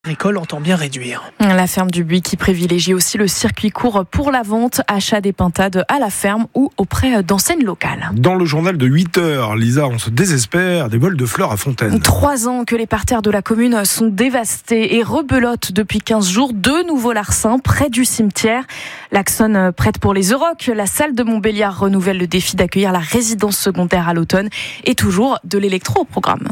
Agricole entend bien réduire. La ferme du Buis qui privilégie aussi le circuit court pour la vente, achat des pintades à la ferme ou auprès d'enseignes locales. Dans le journal de 8h, Lisa, on se désespère des vols de fleurs à Fontaine. 3 ans que les parterres de la commune sont dévastés et rebelotent depuis 15 jours. 2 nouveaux larcins près du cimetière. L'Axonne prête pour les Eurocs. La salle de Montbéliard renouvelle le défi d'accueillir la résidence secondaire à l'automne et toujours de l'électro au programme.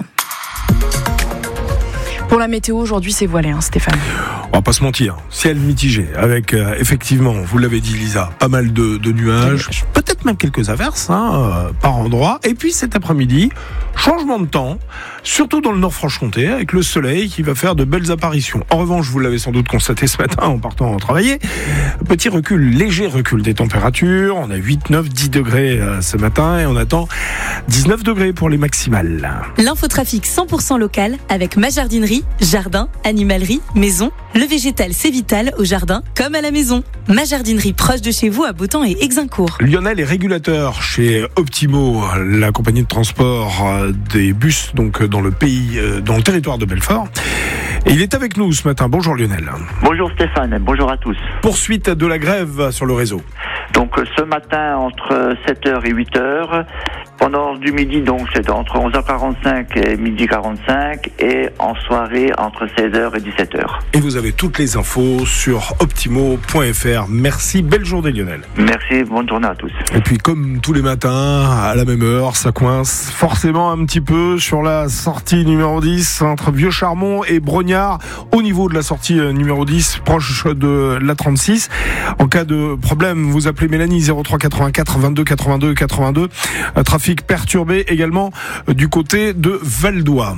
Pour la météo, aujourd'hui, c'est voilé, Stéphane. On va pas se mentir, ciel mitigé, avec effectivement, vous l'avez dit Lisa, pas mal de nuages, peut-être même quelques averses par endroit. Et puis cet après-midi, changement de temps, surtout dans le Nord-Franche-Comté, avec le soleil qui va faire de belles apparitions. En revanche, vous l'avez sans doute constaté ce matin en partant travailler, petit recul, léger recul des températures. On a 8, 9, 10 degrés ce matin et on attend 19 degrés pour les maximales. L'infotrafic 100% local avec ma jardinerie, jardin, animalerie, maison. Le végétal, c'est vital au jardin comme à la maison. Ma jardinerie proche de chez vous à Beautemps et Exincourt. Lionel est régulateur chez Optimo, la compagnie de transport des bus donc dans le pays, dans le territoire de Belfort. Et il est avec nous ce matin. Bonjour Lionel. Bonjour Stéphane, bonjour à tous. Poursuite de la grève sur le réseau. Donc ce matin entre 7h et 8h, pendant du midi donc c'est entre 11h45 et midi 45 et en soirée entre 16h et 17h. Et vous avez toutes les infos sur optimo.fr. Merci, belle journée Lionel. Merci, bonne journée à tous. Et puis comme tous les matins, à la même heure, ça coince forcément un petit peu sur la sortie numéro 10 entre Vieux-Charmont et Brognard, au niveau de la sortie numéro 10, proche de la 36. En cas de problème, vous appelez Mélanie 03 84 22 82 82. Trafic perturbé également du côté de Valdois.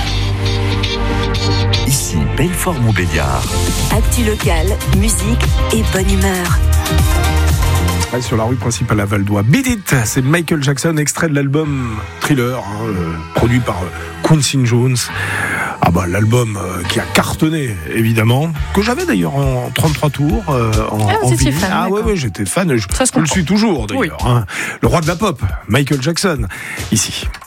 Ici Belfort-Montbéliard. Actu local, musique et bonne humeur. Sur la rue principale à Valdois. Beat It, c'est Michael Jackson, extrait de l'album Thriller, produit par Quincy Jones. Ah bah l'album qui a cartonné évidemment, que j'avais d'ailleurs en 33 tours en c'était vinyle. fan. Ah ouais, j'étais fan, je le suis toujours d'ailleurs. Oui. Le roi de la pop, Michael Jackson, ici.